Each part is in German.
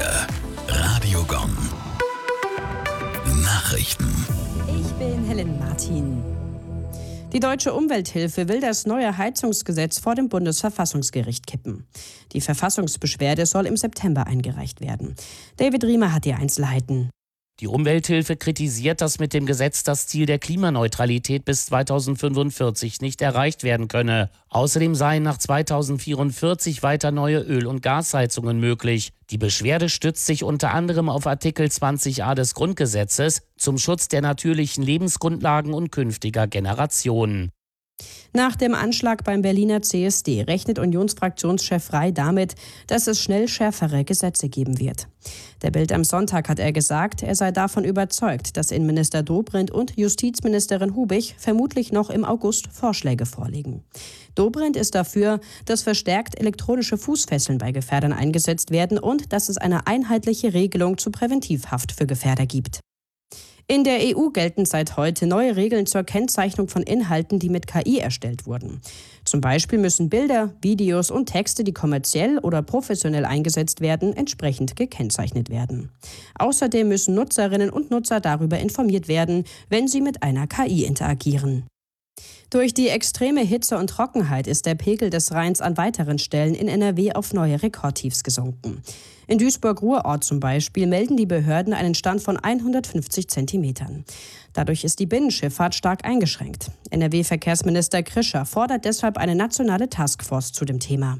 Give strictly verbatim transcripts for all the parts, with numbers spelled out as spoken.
vier. Radio Gong. Nachrichten. Ich bin Helen Martin. Die Deutsche Umwelthilfe will das neue Heizungsgesetz vor dem Bundesverfassungsgericht kippen. Die Verfassungsbeschwerde soll im September eingereicht werden. David Riemer hat die Einzelheiten. Die Umwelthilfe kritisiert, dass mit dem Gesetz das Ziel der Klimaneutralität bis zweitausendfünfundvierzig nicht erreicht werden könne. Außerdem seien nach zweitausendvierundvierzig weiter neue Öl- und Gasheizungen möglich. Die Beschwerde stützt sich unter anderem auf Artikel zwanzig a des Grundgesetzes zum Schutz der natürlichen Lebensgrundlagen und künftiger Generationen. Nach dem Anschlag beim Berliner C S D rechnet Unionsfraktionschef Rey damit, dass es schnell schärfere Gesetze geben wird. Der Bild am Sonntag hat er gesagt, er sei davon überzeugt, dass Innenminister Dobrindt und Justizministerin Hubig vermutlich noch im August Vorschläge vorlegen. Dobrindt ist dafür, dass verstärkt elektronische Fußfesseln bei Gefährdern eingesetzt werden und dass es eine einheitliche Regelung zur Präventivhaft für Gefährder gibt. In der E U gelten seit heute neue Regeln zur Kennzeichnung von Inhalten, die mit K I erstellt wurden. Zum Beispiel müssen Bilder, Videos und Texte, die kommerziell oder professionell eingesetzt werden, entsprechend gekennzeichnet werden. Außerdem müssen Nutzerinnen und Nutzer darüber informiert werden, wenn sie mit einer K I interagieren. Durch die extreme Hitze und Trockenheit ist der Pegel des Rheins an weiteren Stellen in N R W auf neue Rekordtiefs gesunken. In Duisburg-Ruhrort zum Beispiel melden die Behörden einen Stand von hundertfünfzig Zentimetern. Dadurch ist die Binnenschifffahrt stark eingeschränkt. N R W-Verkehrsminister Krischer fordert deshalb eine nationale Taskforce zu dem Thema.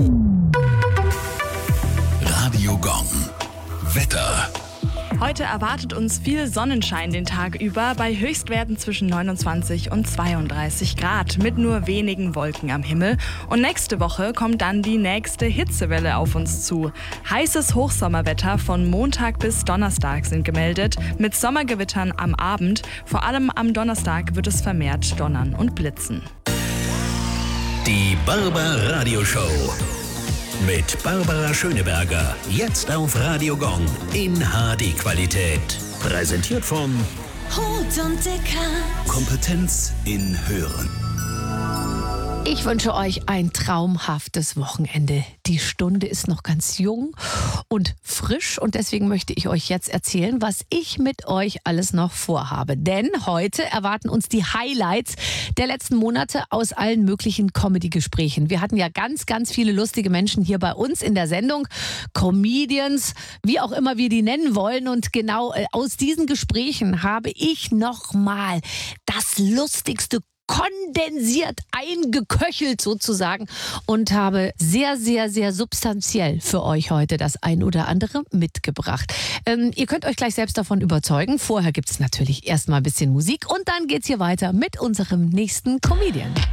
Radio Gong. Wetter. Heute erwartet uns viel Sonnenschein den Tag über bei Höchstwerten zwischen neunundzwanzig und zweiunddreißig Grad mit nur wenigen Wolken am Himmel. Und nächste Woche kommt dann die nächste Hitzewelle auf uns zu. Heißes Hochsommerwetter von Montag bis Donnerstag sind gemeldet mit Sommergewittern am Abend. Vor allem am Donnerstag wird es vermehrt donnern und blitzen. Die Barbar Radio Show. Mit Barbara Schöneberger. Jetzt auf Radio Gong in H D-Qualität. Präsentiert von Hut und Deckard. Kompetenz in Hören. Ich wünsche euch ein traumhaftes Wochenende. Die Stunde ist noch ganz jung und frisch und deswegen möchte ich euch jetzt erzählen, was ich mit euch alles noch vorhabe. Denn heute erwarten uns die Highlights der letzten Monate aus allen möglichen Comedy-Gesprächen. Wir hatten ja ganz, ganz viele lustige Menschen hier bei uns in der Sendung. Comedians, wie auch immer wir die nennen wollen. Und genau aus diesen Gesprächen habe ich nochmal das lustigste kondensiert eingeköchelt sozusagen und habe sehr, sehr, sehr substanziell für euch heute das ein oder andere mitgebracht. Ähm, ihr könnt euch gleich selbst davon überzeugen. Vorher gibt es natürlich erstmal ein bisschen Musik und dann geht's hier weiter mit unserem nächsten Comedian.